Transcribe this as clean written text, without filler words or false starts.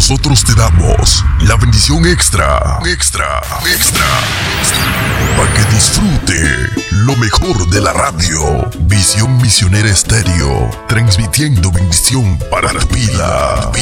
nosotros te damos la bendición extra, para que disfrute lo mejor de la radio. Visión Misionera Estéreo, transmitiendo bendición para tu vida.